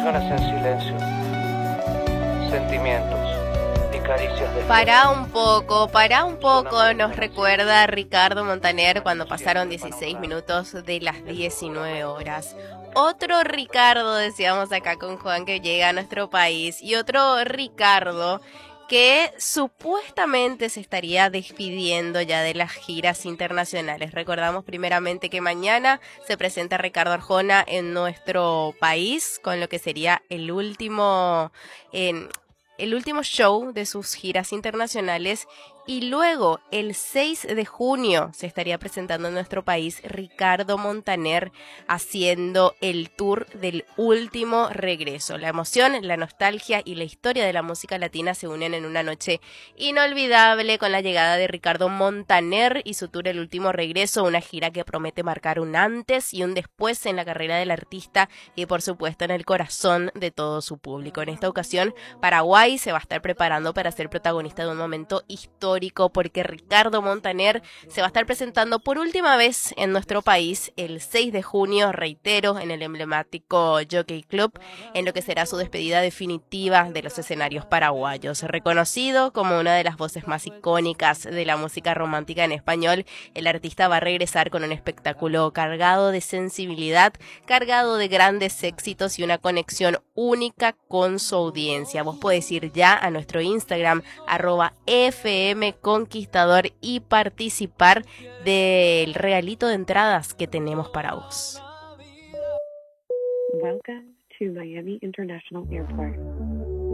Canciones en silencio, sentimientos y caricias de... Para un poco, nos recuerda Ricardo Montaner cuando pasaron 16 minutos de las 19 horas. Otro Ricardo, decíamos acá con Juan, que llega a nuestro país, y otro Ricardo que supuestamente se estaría despidiendo ya de las giras internacionales. Recordamos primeramente que mañana se presenta Ricardo Arjona en nuestro país con lo que sería el último show de sus giras internacionales, y luego el 6 de junio se estaría presentando en nuestro país Ricardo Montaner haciendo el tour del último regreso. La emoción, la nostalgia y la historia de la música latina se unen en una noche inolvidable con la llegada de Ricardo Montaner y su tour El último regreso, una gira que promete marcar un antes y un después en la carrera del artista y por supuesto en el corazón de todo su público. En esta ocasión, Paraguay se va a estar preparando para ser protagonista de un momento histórico, porque Ricardo Montaner se va a estar presentando por última vez en nuestro país el 6 de junio, reitero, en el emblemático Jockey Club, en lo que será su despedida definitiva de los escenarios paraguayos. Reconocido como una de las voces más icónicas de la música romántica en español, el artista va a regresar con un espectáculo cargado de sensibilidad, cargado de grandes éxitos y una conexión única con su audiencia. Vos podés ir ya a nuestro Instagram, @FMConquistador, y participar del regalito de entradas que tenemos para vos. Welcome to Miami International Airport.